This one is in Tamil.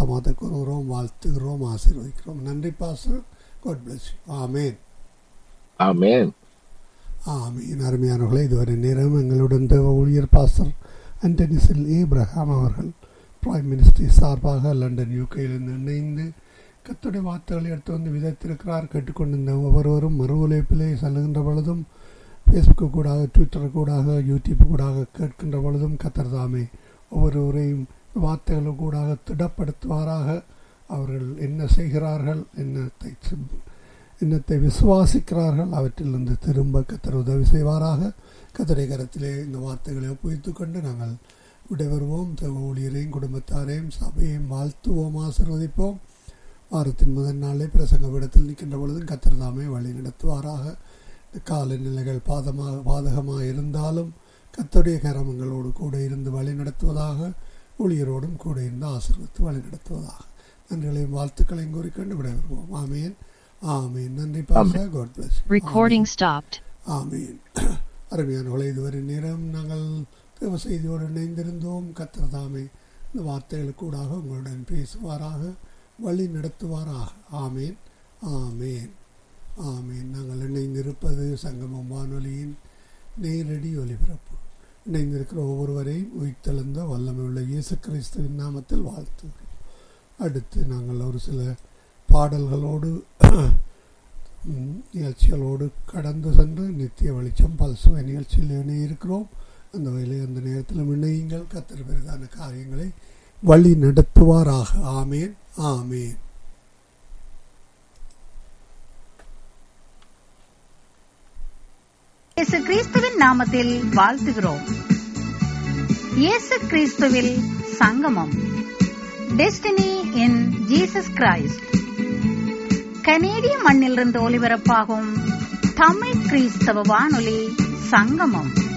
சமாதானத்தை கூறுகிறோம், வாழ்த்துகிறோம், ஆசீர்வதிக்கிறோம். நன்றி பாஸ்டர். God bless you. ஆமென். ஆமென். ஆமென். அருமையானவர்களே, இதுவரை நேரம் எங்களுடன் தேவ ஊழியர் பாஸ்டர் ஆண்டனி சில் ஏப்ரஹாம் அவர்கள் பிரைம் மினிஸ்ட்ரி சார்பாக லண்டன் யூகேயிலிருந்து இணைந்து கர்த்தருடைய வார்த்தைகளை எடுத்து வந்து விதைத்திருக்கிறார். கேட்டுக்கொண்டிருந்த ஒவ்வொருவரும் மறு உழைப்பிலே செல்லுகின்ற பொழுதும், ஃபேஸ்புக்கு கூடாக, ட்விட்டர் கூடாக, யூடியூப் கூடாக கேட்கின்ற பொழுதும் கர்த்தர் தாமே ஒவ்வொருவரையும் வார்த்தைகள் கூடாக திடப்படுத்துவாராக. அவர்கள் என்ன செய்கிறார்கள், என்னத்தை விசுவாசிக்கிறார்கள், அவற்றிலிருந்து திரும்ப கர்த்தர் உதவி செய்வாராக. கர்த்தருடைய கரத்திலே இந்த வார்த்தைகளை ஒப்புவித்துக் கொண்டு நாங்கள் விடைபெறுவோம். தேவ ஊழியரையும் குடும்பத்தாரையும் சபையையும் வாழ்த்துவோம், ஆசீர்வதிப்போம். வாரத்தின் முதல் நாளே பிரசங்க விடத்தில் நிற்கின்ற பொழுதும் கர்த்தர் தாமே வழி நடத்துவாராக. காலநிலைகள் பாதகமாக இருந்தாலும் கர்த்தருடைய கரமங்களோடு கூட இருந்து வழி நடத்துவதாக. ஊழியரோடும் கூட இருந்து ஆசீர்வதித்து வழி நடத்துவதாக. நன்றிகளையும் வாழ்த்துக்களையும் கூறிக்கொண்டு விடைபெறுவோம். ஆமேன். ஆமேன். நன்றி pastor. God bless you. Recording stopped. ஆமேன். அருமையானவர்களே, இதுவரை நேரம் நாங்கள் தேவ செய்தியோடு இணைந்திருந்தோம். கர்த்தர் தாமே இந்த வார்த்தைகளுக்கூடாக உங்களுடன் பேசுவாராக, வழி நடத்துவாராக. ஆமேன். ஆமேன். ஆமேன். நாங்கள் இணைந்திருப்பது சங்கமம் வானொலியின் நேரடி ஒலிபரப்பு. இணைந்திருக்கிற ஒவ்வொருவரையும் உயிர்த்தெழுந்த வல்லமையுள்ள இயேசு கிறிஸ்துவின் நாமத்தில் வாழ்த்துகிறோம். அடுத்து நாங்கள் ஒரு சில பாடல்களோடு நிகழ்ச்சிகளோடு கடந்து சென்று நித்திய வெளிச்சம் பல்சுவை நிகழ்ச்சியில் இணையிருக்கிறோம். அந்த வகையில் அந்த நேரத்தில் இணையுங்கள். கர்த்தர் பெரிதான காரியங்களை வழி நடத்துவாராக. ஆமேன். ஆமேன். இயேசு கிறிஸ்துவின் நாமத்தில் வாழ்த்துகிறோம். இயேசு கிறிஸ்துவில் சங்கமம், டெஸ்டினி இன் ஜீசஸ் கிரைஸ்ட். கனேடிய மண்ணிலிருந்து ஒலிபரப்பாகும் தமிழ் கிறிஸ்தவ வானொலி சங்கமம்.